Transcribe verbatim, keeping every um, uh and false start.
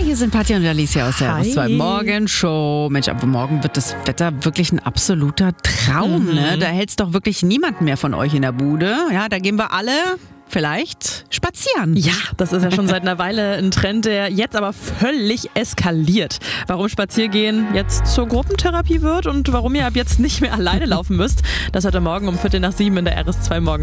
hier sind Katja und Alicia aus der R S zwei Hi. Morgenshow. Mensch, aber morgen wird das Wetter wirklich ein absoluter Traum. Mhm. Ne? Da hält's doch wirklich niemand mehr von euch in der Bude. Ja, da gehen wir alle vielleicht spazieren. Ja, das ist ja schon seit einer Weile ein Trend, der jetzt aber völlig eskaliert. Warum Spaziergehen jetzt zur Gruppentherapie wird und warum ihr ab jetzt nicht mehr alleine laufen müsst, das heute Morgen um Viertel nach sieben in der R S zwei Morgen.